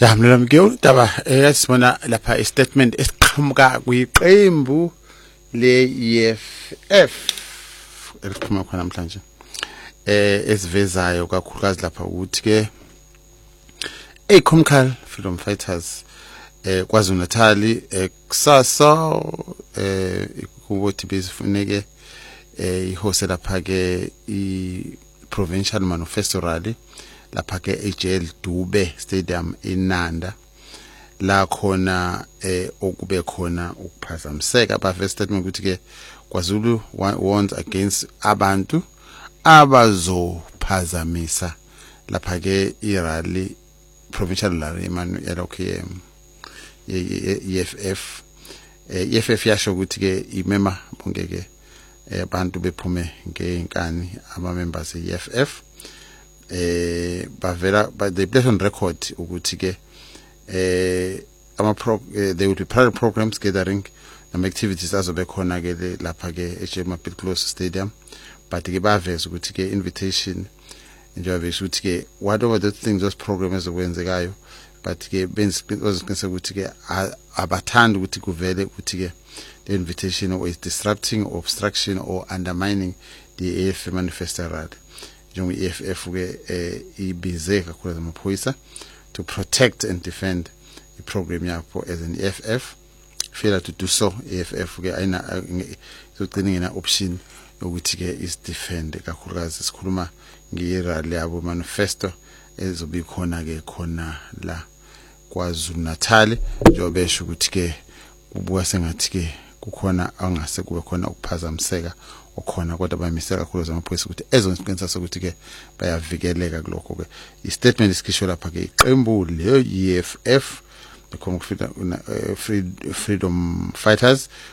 Damla ngiyodaba yasibona lapha istatement esiqhamuka kuyiqembu le-EFF eliphuma khona namhlanje esivezayo kakhulukazi lapha ukuthi ke eComcal Freedom Fighters KwaZulu Natal kusasa ukuthi bezifuneke ihose lapha ke i-provincial manifesto rally lapha ke eJL Dube Stadium eNanda la khona okube khona ukuphazamiseka bave statement ukuthi ke KwaZulu warns against abantu abazophazamisa lapha ke irally provincial rally yalokho EFF EFF yasho ukuthi ke imema bonke ke abantu bephume ngenkani ama members eEFF bavela but they place on record ukuthi ke there will be private programs gathering and activities azobe khona ke lapha ke eJMapil Close Stadium but ke baveza ukuthi ke invitation njengoba ukuthi ke whatever the things those programs ezokwenzekayo but ke benziqiniseka ukuthi ke abathanda ukuthi kuvele ukuthi ke the invitation or is disrupting or obstruction or undermining the AFF manifesto rally njengoba iEFF ke ibize kakhulu zamaphoyisa to protect and defend the program yakho as an EFF failure to do so EFF ke ayina izogcina ngena option ukuthi ke is defend kakhulukazi sikhuluma ngirally yabo manifesto ezobe khona ke khona la KwaZulu Natal njengoba esho ukuthi ke kubuka sengathi ke kukhona angase kube khona ukuphazamiseka okhona kodwa bayimisela kakhulu zamaphoyisa ukuthi ezonsiqinisa sokuthi ke bayavikeleka kuloko ke istatement isikhishwe lapha ke iqembu le EFF bekhona Freedom Fighters